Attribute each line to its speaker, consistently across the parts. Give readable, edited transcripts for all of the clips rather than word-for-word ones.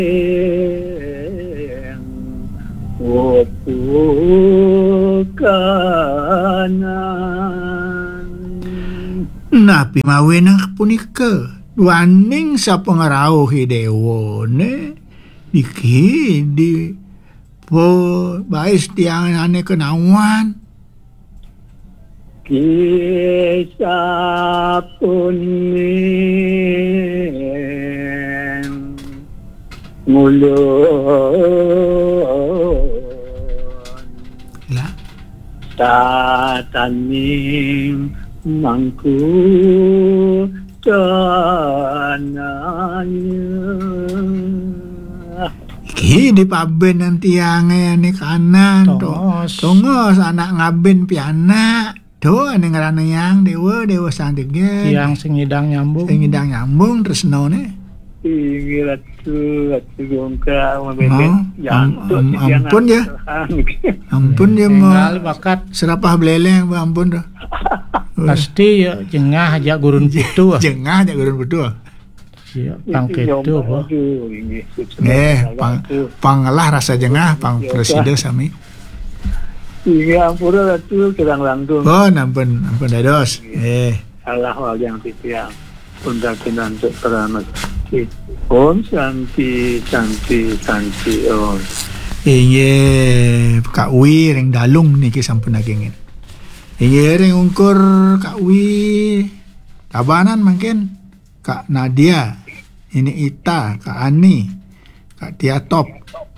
Speaker 1: Napi mawenang punika waning sa pangarawuhi dewone diki di po bais tiang ane kenawan
Speaker 2: kisah puning ngulon
Speaker 1: lah
Speaker 2: tataning mangku tanahnya
Speaker 1: iki di paben nanti yang ane kanan tongos anak ngaben piana do ane ngarana yang dewa sandege
Speaker 3: tiang sing ngidang
Speaker 1: nyambung terus none
Speaker 2: tinggi ratu gongka mabebet
Speaker 1: ampun ya mau
Speaker 3: bakat
Speaker 1: serapah beleleng ampun dah
Speaker 3: pasti ya jengah aja gurun putu
Speaker 1: jengah aja gurun putu
Speaker 3: pang ketu
Speaker 1: pangalah rasa jengah pang presiden sami
Speaker 2: iya ampura ratu kerang langgung
Speaker 1: ampun dados
Speaker 2: Allah wagang titiang undakin untuk peramat Om Santi Om
Speaker 1: Kak Wi ring dalung niki sampun nagingin ring ungkur Kak Wi tabanan mungkin Kak Nadia ini Ita Kak Ani Kak Tia Top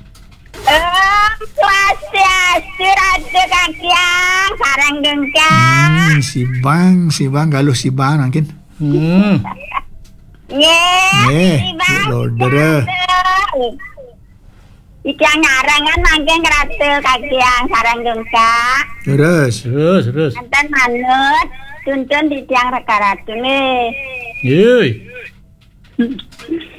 Speaker 4: Swastiastu Ratu Kakyang sareng gengkang
Speaker 1: si bang galuh si bang mungkin Lodere
Speaker 4: Ikan ngarangan mangke Ratu Kakyang sareng gengkang
Speaker 1: terus
Speaker 4: enten manut tuntun di tiang reka ratu nih
Speaker 3: Yeay